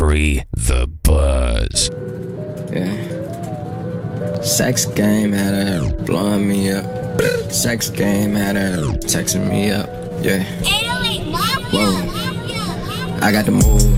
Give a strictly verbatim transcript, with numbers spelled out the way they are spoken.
Free the Buzz. Yeah. Sex game had her blowing me up. Sex game had her texting me up. Yeah. Whoa. I got the move.